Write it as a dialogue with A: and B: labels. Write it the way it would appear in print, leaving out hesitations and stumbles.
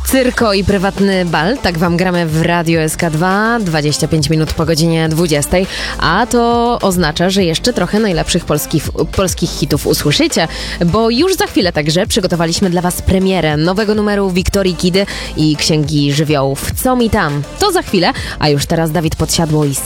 A: Cyrko i prywatny bal, tak wam gramy w Radio SK2, 25 minut po godzinie 20, a to oznacza, że jeszcze trochę najlepszych polskich hitów usłyszycie, bo już za chwilę także przygotowaliśmy dla was premierę nowego numeru Wiktorii Kidy i Księgi Żywiołów. Co mi tam? To za chwilę, a już teraz Dawid Podsiadło i